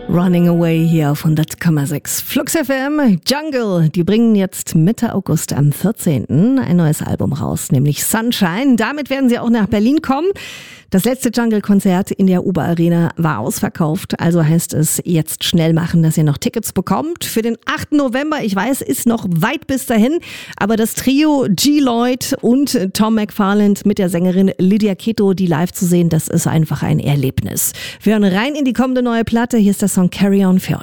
Running Away hier auf 100,6 Flux FM. Jungle, die bringen jetzt Mitte August am 14. ein neues Album raus, nämlich Sunshine. Damit werden sie auch nach Berlin kommen. Das letzte Jungle-Konzert in der Uber Arena war ausverkauft, also heißt es jetzt schnell machen, dass ihr noch Tickets bekommt. Für den 8. November, ich weiß, ist noch weit bis dahin, aber das Trio G. Lloyd und Tom McFarland mit der Sängerin Lydia Keto, die live zu sehen, das ist einfach ein Erlebnis. Wir hören rein in die kommende neue Platte, hier ist der Song Carry On für euch.